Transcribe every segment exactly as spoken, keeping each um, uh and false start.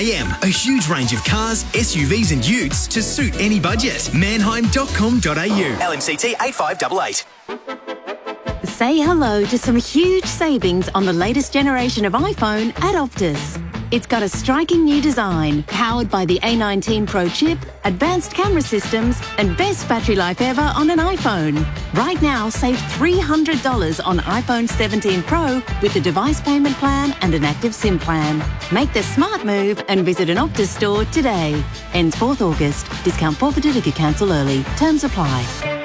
A M. A huge range of cars, S U Vs and utes to suit any budget. manheim dot com dot a u. L M C T eight five eight eight. Say hello to some huge savings on the latest generation of iPhone at Optus. It's got a striking new design, powered by the A nineteen Pro chip, advanced camera systems, and best battery life ever on an iPhone. Right now, save three hundred dollars on iPhone seventeen Pro with a device payment plan and an active SIM plan. Make the smart move and visit an Optus store today. Ends fourth August. Discount forfeited if you cancel early. Terms apply.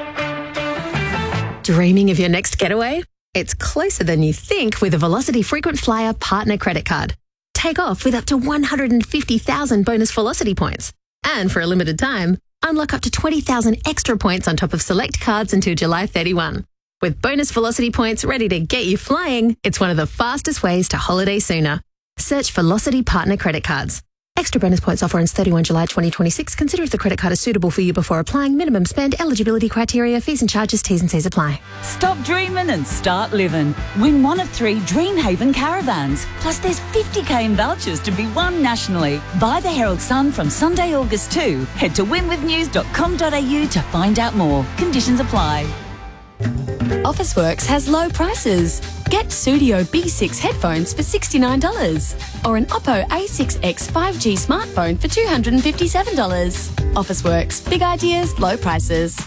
Dreaming of your next getaway? It's closer than you think with a Velocity Frequent Flyer Partner Credit Card. Take off with up to one hundred fifty thousand bonus Velocity points. And for a limited time, unlock up to twenty thousand extra points on top of select cards until July thirty-first. With bonus Velocity points ready to get you flying, it's one of the fastest ways to holiday sooner. Search Velocity Partner Credit Cards. Extra bonus points offer ends thirty-first of July twenty twenty-six. Consider if the credit card is suitable for you before applying. Minimum spend, eligibility criteria, fees and charges, T's and C's apply. Stop dreaming and start living. Win one of three Dreamhaven caravans. Plus there's fifty k in vouchers to be won nationally. Buy the Herald Sun from Sunday, August second. Head to win with news dot com dot a u to find out more. Conditions apply. Officeworks has low prices. Get Studio B six headphones for sixty-nine dollars or an Oppo A six X five G smartphone for two hundred fifty-seven dollars. Officeworks, big ideas, low prices.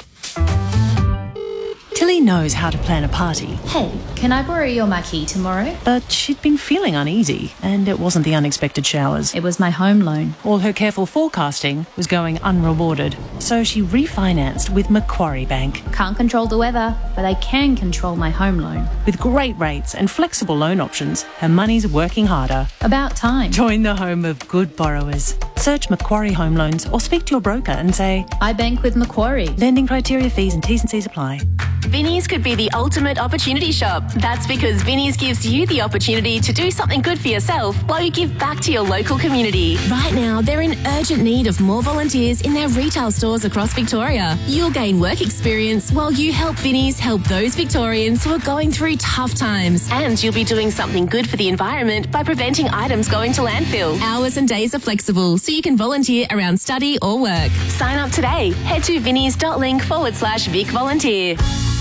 Tilly knows how to plan a party. Hey, can I borrow your marquee tomorrow? But she'd been feeling uneasy, and it wasn't the unexpected showers. It was my home loan. All her careful forecasting was going unrewarded, so she refinanced with Macquarie Bank. Can't control the weather, but I can control my home loan. With great rates and flexible loan options, her money's working harder. About time. Join the home of good borrowers. Search Macquarie Home Loans or speak to your broker and say, I bank with Macquarie. Lending criteria, fees and T's and C's apply. Vinnie's could be the ultimate opportunity shop. That's because Vinnie's gives you the opportunity to do something good for yourself while you give back to your local community. Right now, they're in urgent need of more volunteers in their retail stores across Victoria. You'll gain work experience while you help Vinnie's help those Victorians who are going through tough times. And you'll be doing something good for the environment by preventing items going to landfill. Hours and days are flexible, so you can volunteer around study or work. Sign up today. Head to vinnies.link forward slash Vic Volunteer.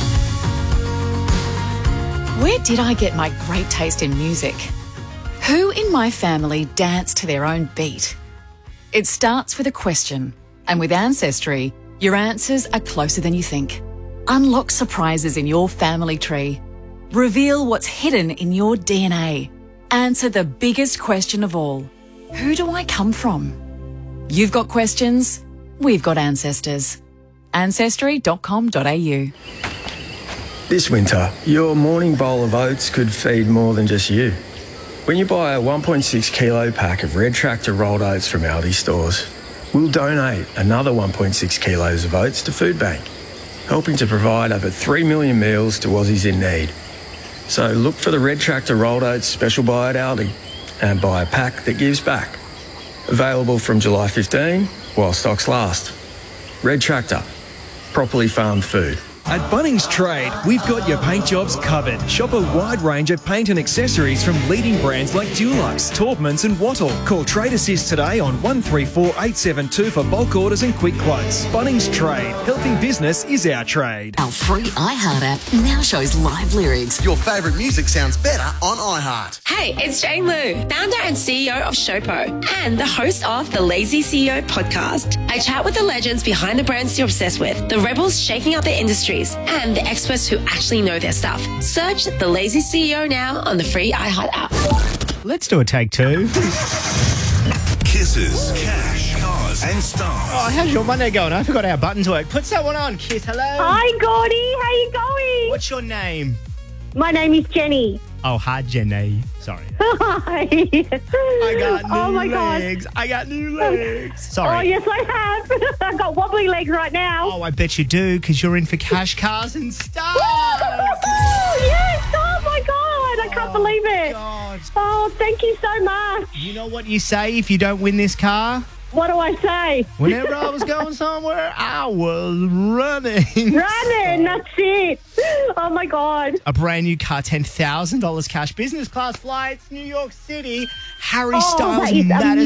Where did I get my great taste in music? Who in my family dance to their own beat? It starts with a question, and with Ancestry, your answers are closer than you think. Unlock surprises in your family tree. Reveal what's hidden in your D N A. Answer the biggest question of all. Who do I come from? You've got questions, we've got ancestors. ancestry dot com dot a u. This winter, your morning bowl of oats could feed more than just you. When you buy a one point six kilo pack of Red Tractor rolled oats from Aldi stores, we'll donate another one point six kilos of oats to Food Bank, helping to provide over three million meals to Aussies in need. So look for the Red Tractor rolled oats special buy at Aldi and buy a pack that gives back. Available from July fifteenth while stocks last. Red Tractor, properly farmed food. At Bunnings Trade, we've got your paint jobs covered. Shop a wide range of paint and accessories from leading brands like Dulux, Taubmans and Wattle. Call Trade Assist today on one three four eight seven two for bulk orders and quick quotes. Bunnings Trade. Helping business is our trade. Our free iHeart app now shows live lyrics. Your favourite music sounds better on iHeart. Hey, it's Jane Lou, founder and C E O of Showpo and the host of the Lazy C E O podcast. I chat with the legends behind the brands you're obsessed with, the rebels shaking up their industries, and the experts who actually know their stuff. Search The Lazy C E O now on the free iHeart app. Let's do a take two. Kisses, cash, cars, and stars. Oh, how's your Monday going? I forgot how buttons work. Put someone on, Kiss. Hello. Hi, Gordy. How you going? What's your name? My name is Jenny. Oh, hi, Jenny. Sorry. Hi. I got new oh my legs. God. I got new legs. Sorry. Oh, yes, I have. I've got wobbly legs right now. Oh, I bet you do, because you're in for cash, cars, and stars. Oh, yes. Oh, my God. I can't oh, believe it. God. Oh, thank you so much. You know what you say if you don't win this car? What do I say? Whenever I was going somewhere, I was running. Running, that's it. Oh, my God. A brand new car, ten thousand dollars cash, business class flights, New York City, Harry Oh, Styles, that is Madison.